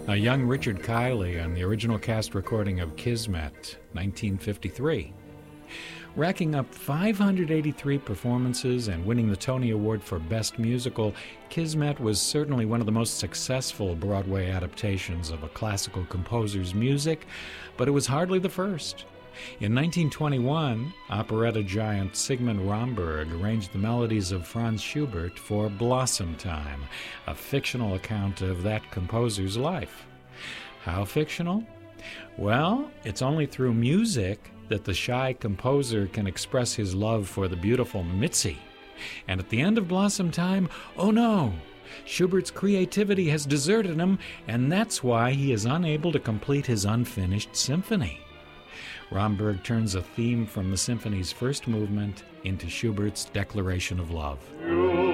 A young Richard Kiley on the original cast recording of Kismet, 1953. Racking up 583 performances and winning the Tony Award for Best Musical, Kismet was certainly one of the most successful Broadway adaptations of a classical composer's music, but it was hardly the first. In 1921, operetta giant Sigmund Romberg arranged the melodies of Franz Schubert for Blossom Time, a fictional account of that composer's life. How fictional? Well, it's only through music that the shy composer can express his love for the beautiful Mitzi. And at the end of Blossom Time, oh no! Schubert's creativity has deserted him, and that's why he is unable to complete his unfinished symphony. Romberg turns a theme from the symphony's first movement into Schubert's declaration of love.